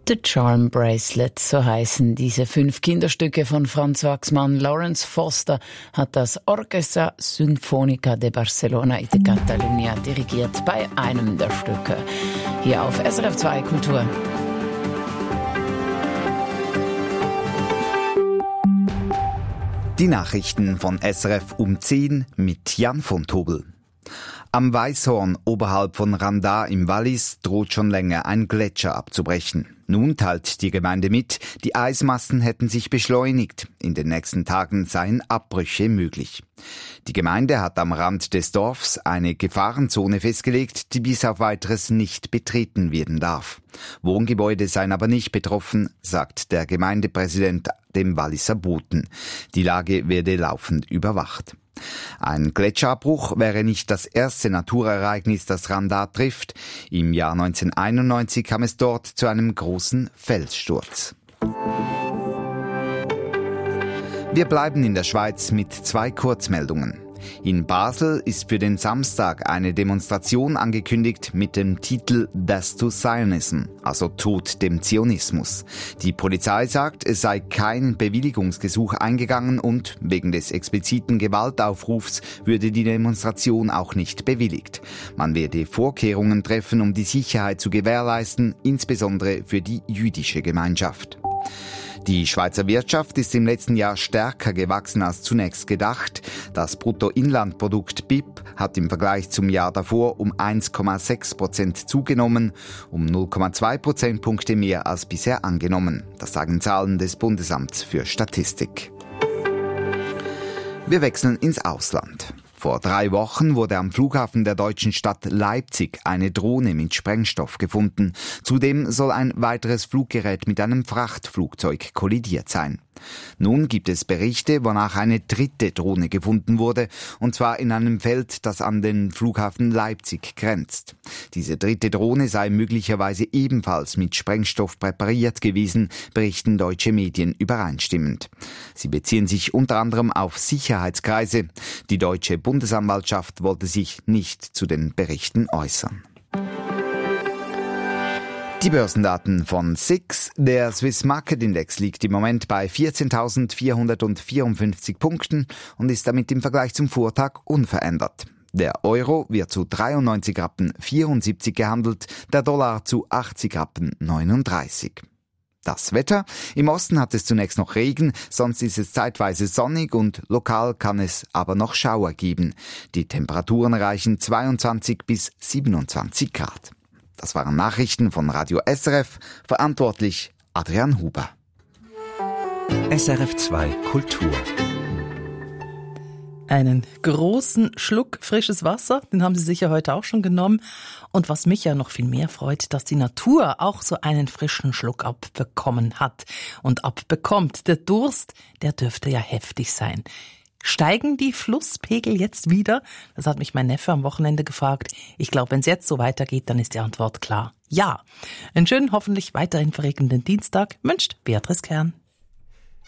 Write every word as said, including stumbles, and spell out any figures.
The Charm Bracelet, so heißen diese fünf Kinderstücke von Franz Waxman. Lawrence Foster hat das Orquestra Sinfónica de Barcelona y de Catalunya dirigiert bei einem der Stücke. Hier auf S R F zwei Kultur. Die Nachrichten von S R F um zehn mit Jan von Tobel. Am Weißhorn oberhalb von Randa im Wallis droht schon länger ein Gletscher abzubrechen. Nun teilt die Gemeinde mit, die Eismassen hätten sich beschleunigt. In den nächsten Tagen seien Abbrüche möglich. Die Gemeinde hat am Rand des Dorfs eine Gefahrenzone festgelegt, die bis auf Weiteres nicht betreten werden darf. Wohngebäude seien aber nicht betroffen, sagt der Gemeindepräsident dem Walliser Boten. Die Lage werde laufend überwacht. Ein Gletscherabbruch wäre nicht das erste Naturereignis, das Randa trifft. Im Jahr neunzehnhunderteinundneunzig kam es dort zu einem großen Felssturz. Wir bleiben in der Schweiz mit zwei Kurzmeldungen. In Basel ist für den Samstag eine Demonstration angekündigt mit dem Titel Death to Zionism, also Tod dem Zionismus. Die Polizei sagt, es sei kein Bewilligungsgesuch eingegangen und wegen des expliziten Gewaltaufrufs würde die Demonstration auch nicht bewilligt. Man werde Vorkehrungen treffen, um die Sicherheit zu gewährleisten, insbesondere für die jüdische Gemeinschaft. Die Schweizer Wirtschaft ist im letzten Jahr stärker gewachsen als zunächst gedacht. Das Bruttoinlandprodukt B I P hat im Vergleich zum Jahr davor um eins Komma sechs Prozent zugenommen, um null Komma zwei Prozentpunkte mehr als bisher angenommen. Das sagen Zahlen des Bundesamts für Statistik. Wir wechseln ins Ausland. Vor drei Wochen wurde am Flughafen der deutschen Stadt Leipzig eine Drohne mit Sprengstoff gefunden. Zudem soll ein weiteres Fluggerät mit einem Frachtflugzeug kollidiert sein. Nun gibt es Berichte, wonach eine dritte Drohne gefunden wurde, und zwar in einem Feld, das an den Flughafen Leipzig grenzt. Diese dritte Drohne sei möglicherweise ebenfalls mit Sprengstoff präpariert gewesen, berichten deutsche Medien übereinstimmend. Sie beziehen sich unter anderem auf Sicherheitskreise. Die deutsche Bundesanwaltschaft wollte sich nicht zu den Berichten äußern. Die Börsendaten von S I X. Der Swiss Market Index liegt im Moment bei vierzehntausendvierhundertvierundfünfzig Punkten und ist damit im Vergleich zum Vortag unverändert. Der Euro wird zu dreiundneunzig Rappen vierundsiebzig gehandelt, der Dollar zu achtzig Rappen neununddreißig. Das Wetter. Im Osten hat es zunächst noch Regen, sonst ist es zeitweise sonnig und lokal kann es aber noch Schauer geben. Die Temperaturen reichen zweiundzwanzig bis siebenundzwanzig Grad. Das waren Nachrichten von Radio S R F, verantwortlich Adrian Huber. S R F zwei Kultur. Einen großen Schluck frisches Wasser, den haben Sie sicher heute auch schon genommen. Und was mich ja noch viel mehr freut, dass die Natur auch so einen frischen Schluck abbekommen hat und abbekommt. Der Durst, der dürfte ja heftig sein. Steigen die Flusspegel jetzt wieder? Das hat mich mein Neffe am Wochenende gefragt. Ich glaube, wenn es jetzt so weitergeht, dann ist die Antwort klar. Ja. Einen schönen, hoffentlich weiterhin verregnenden Dienstag wünscht Beatrice Kern.